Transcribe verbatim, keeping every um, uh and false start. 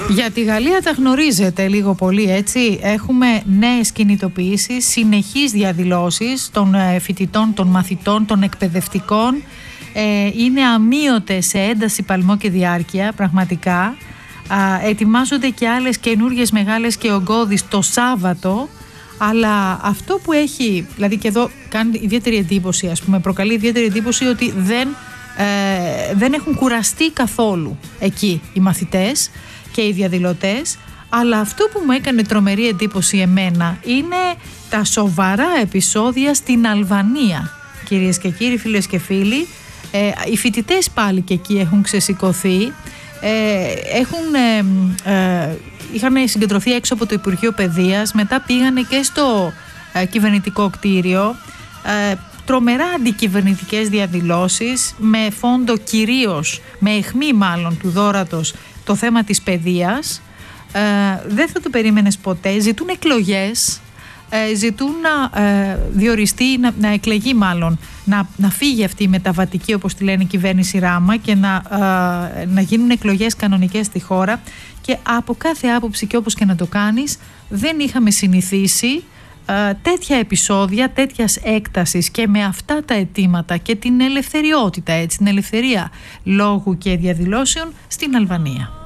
Για τη Γαλλία τα γνωρίζετε λίγο πολύ, έτσι. Έχουμε νέες κινητοποιήσεις, συνεχείς διαδηλώσεις των φοιτητών, των μαθητών, των εκπαιδευτικών. Ε, είναι αμείωτες σε ένταση, παλμό και διάρκεια, πραγματικά. Α, ετοιμάζονται και άλλες καινούργιες μεγάλες και ογκώδεις το Σάββατο. Αλλά αυτό που έχει, δηλαδή και εδώ κάνει ιδιαίτερη εντύπωση, ας πούμε, προκαλεί ιδιαίτερη εντύπωση ότι δεν, ε, δεν έχουν κουραστεί καθόλου εκεί οι μαθητές και οι διαδηλωτές. Αλλά αυτό που μου έκανε τρομερή εντύπωση εμένα είναι τα σοβαρά επεισόδια στην Αλβανία. Κυρίες και κύριοι, φίλες και φίλοι, ε, οι φοιτητές πάλι και εκεί έχουν ξεσηκωθεί, ε, έχουν... Ε, ε, είχαν συγκεντρωθεί έξω από το Υπουργείο Παιδείας, μετά πήγανε και στο ε, κυβερνητικό κτίριο, ε, τρομερά αντικυβερνητικές διαδηλώσεις με φόντο κυρίως, με αιχμή μάλλον του δώρατος, το θέμα της παιδείας. Ε, δεν θα το περίμενες ποτέ, ζητούν εκλογές, ε, ζητούν να ε, διοριστεί, να, να εκλεγεί μάλλον, να, να φύγει αυτή η μεταβατική, όπως τη λένε, κυβέρνηση Ράμα και να, ε, να γίνουν εκλογές κανονικές στη χώρα. Και από κάθε άποψη και όπως και να το κάνεις, δεν είχαμε συνηθίσει ε, τέτοια επεισόδια, τέτοιας έκτασης και με αυτά τα αιτήματα και την ελευθεριότητα, έτσι, την ελευθερία λόγου και διαδηλώσεων στην Αλβανία.